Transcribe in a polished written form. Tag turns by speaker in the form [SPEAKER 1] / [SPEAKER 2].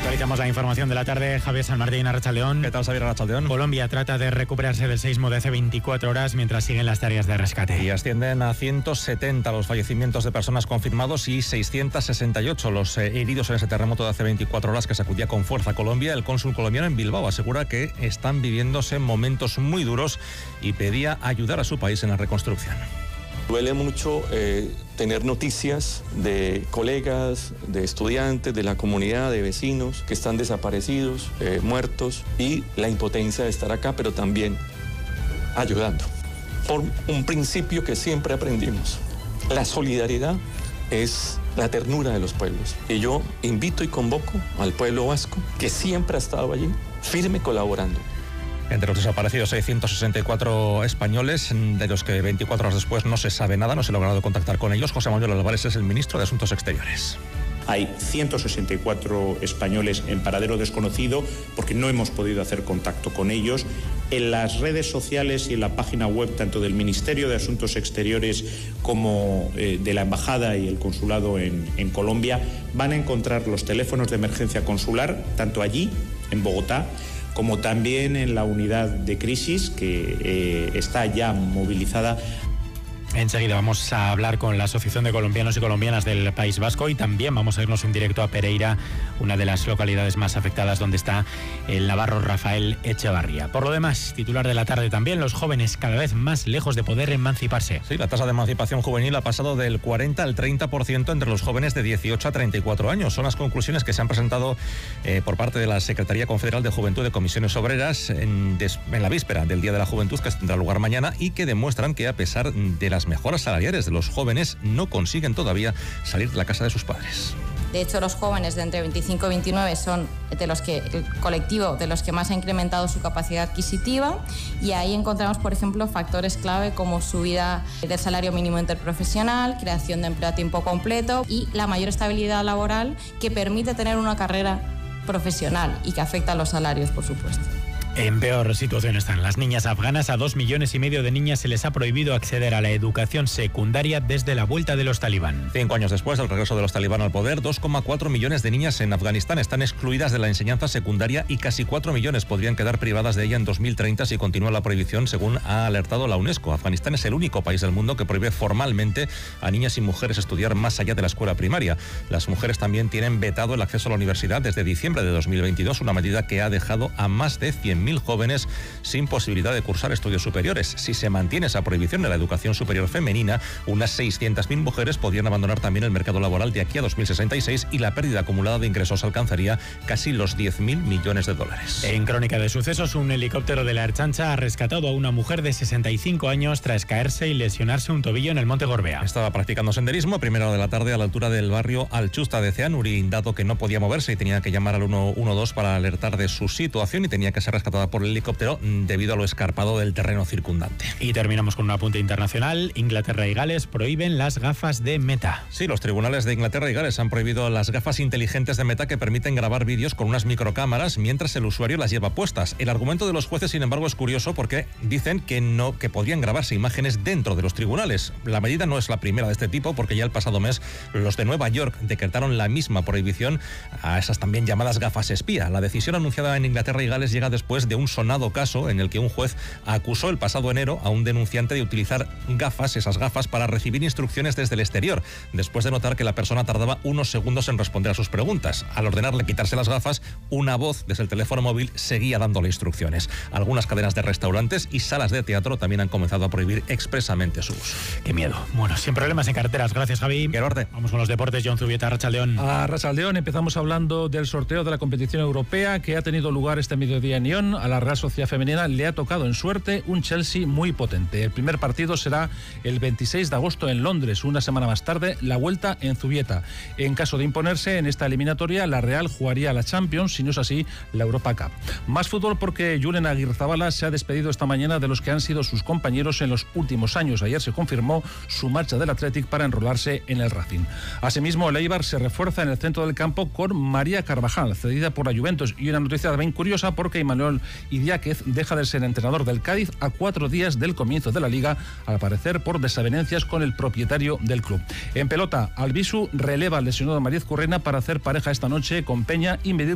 [SPEAKER 1] Actualizamos la información de la tarde. Javier San Martín, Arratsaldeón.
[SPEAKER 2] ¿Qué tal, Javier? Arratsaldeón.
[SPEAKER 1] Colombia trata de recuperarse del sismo de hace 24 horas mientras siguen las tareas de rescate.
[SPEAKER 2] Y ascienden a 170 los fallecimientos de personas confirmados y 668 los heridos en ese terremoto de hace 24 horas que sacudía con fuerza a Colombia. El cónsul colombiano en Bilbao asegura que están viviéndose momentos muy duros y pedía ayudar a su país en la reconstrucción.
[SPEAKER 3] Duele mucho tener noticias de colegas, de estudiantes, de la comunidad, de vecinos que están desaparecidos, muertos, y la impotencia de estar acá, pero también ayudando. Por un principio que siempre aprendimos, la solidaridad es la ternura de los pueblos. Y yo invito y convoco al pueblo vasco, que siempre ha estado allí, firme colaborando.
[SPEAKER 2] Entre los desaparecidos hay 164 españoles, de los que 24 horas después no se sabe nada, no se ha logrado contactar con ellos. José Manuel Álvarez es el ministro de Asuntos Exteriores.
[SPEAKER 4] Hay 164 españoles en paradero desconocido porque no hemos podido hacer contacto con ellos. En las redes sociales y en la página web tanto del Ministerio de Asuntos Exteriores como de la Embajada y el Consulado en Colombia van a encontrar los teléfonos de emergencia consular, tanto allí, en Bogotá, como también en la unidad de crisis que está ya movilizada.
[SPEAKER 1] Enseguida vamos a hablar con la Asociación de Colombianos y Colombianas del País Vasco y también vamos a irnos en directo a Pereira, una de las localidades más afectadas donde está el navarro Rafael Echevarría. Por lo demás, titular de la tarde también, los jóvenes cada vez más lejos de poder emanciparse.
[SPEAKER 2] Sí, la tasa de emancipación juvenil ha pasado del 40 al 30% entre los jóvenes de 18 a 34 años. Son las conclusiones que se han presentado por parte de la Secretaría Confederal de Juventud de Comisiones Obreras en la víspera del Día de la Juventud, que tendrá lugar mañana, y que demuestran que a pesar de las mejoras salariales de los jóvenes no consiguen todavía salir de la casa de sus padres.
[SPEAKER 5] De hecho, los jóvenes de entre 25 y 29 son el colectivo de los que más ha incrementado su capacidad adquisitiva, y ahí encontramos, por ejemplo, factores clave como subida del salario mínimo interprofesional, creación de empleo a tiempo completo y la mayor estabilidad laboral que permite tener una carrera profesional y que afecta a los salarios, por supuesto.
[SPEAKER 1] En peor situación están las niñas afganas. A 2,5 millones de niñas se les ha prohibido acceder a la educación secundaria desde la vuelta de los talibán.
[SPEAKER 2] 5 años después del regreso de los talibán al poder, 2,4 millones de niñas en Afganistán están excluidas de la enseñanza secundaria y casi 4 millones podrían quedar privadas de ella en 2030 si continúa la prohibición, según ha alertado la UNESCO. Afganistán es el único país del mundo que prohíbe formalmente a niñas y mujeres estudiar más allá de la escuela primaria. Las mujeres también tienen vetado el acceso a la universidad desde diciembre de 2022, una medida que ha dejado a más de 100.000 jóvenes sin posibilidad de cursar estudios superiores. Si se mantiene esa prohibición de la educación superior femenina, unas 600.000 mujeres podrían abandonar también el mercado laboral de aquí a 2066 y la pérdida acumulada de ingresos alcanzaría casi los 10.000 millones de dólares.
[SPEAKER 1] En crónica de sucesos, un helicóptero de la Ertzaintza ha rescatado a una mujer de 65 años tras caerse y lesionarse un tobillo en el Monte Gorbea.
[SPEAKER 2] Estaba practicando senderismo a primera hora de la tarde a la altura del barrio Alchusta de Ceanuri, dado que no podía moverse y tenía que llamar al 112 para alertar de su situación y tenía que ser rescatada por el helicóptero debido a lo escarpado del terreno circundante.
[SPEAKER 1] Y terminamos con un apunte internacional. Inglaterra y Gales prohíben las gafas de Meta.
[SPEAKER 2] Sí, los tribunales de Inglaterra y Gales han prohibido las gafas inteligentes de Meta que permiten grabar vídeos con unas microcámaras mientras el usuario las lleva puestas. El argumento de los jueces, sin embargo, es curioso porque dicen que podrían grabarse imágenes dentro de los tribunales. La medida no es la primera de este tipo porque ya el pasado mes los de Nueva York decretaron la misma prohibición a esas también llamadas gafas espía. La decisión anunciada en Inglaterra y Gales llega después de un sonado caso en el que un juez acusó el pasado enero a un denunciante de utilizar esas gafas para recibir instrucciones desde el exterior, después de notar que la persona tardaba unos segundos en responder a sus preguntas. Al ordenarle quitarse las gafas, una voz desde el teléfono móvil seguía dándole instrucciones. Algunas cadenas de restaurantes y salas de teatro también han comenzado a prohibir expresamente su uso.
[SPEAKER 1] Qué miedo. Bueno, sin problemas en carreteras. Gracias, Javi. Vamos con los deportes. John Zubieta, Arratsaldeón.
[SPEAKER 6] Arratsaldeón, empezamos hablando del sorteo de la competición europea que ha tenido lugar este mediodía en Lyon. A la Real Sociedad Femenina le ha tocado en suerte un Chelsea muy potente. El primer partido será el 26 de agosto en Londres. Una semana más tarde, la vuelta en Zubieta. En caso de imponerse en esta eliminatoria, la Real jugaría la Champions, si no es así, la Europa Cup. Más fútbol porque Julen Aguirrezabala se ha despedido esta mañana de los que han sido sus compañeros en los últimos años. Ayer se confirmó su marcha del Athletic para enrolarse en el Racing. Asimismo, el Eibar se refuerza en el centro del campo con María Carvajal, cedida por la Juventus. Y una noticia también curiosa porque Imanol Idiáquez deja de ser entrenador del Cádiz a 4 días del comienzo de la Liga, al parecer por desavenencias con el propietario del club. En pelota, Albisu releva al lesionado Mariez Currena para hacer pareja esta noche con Peña y medir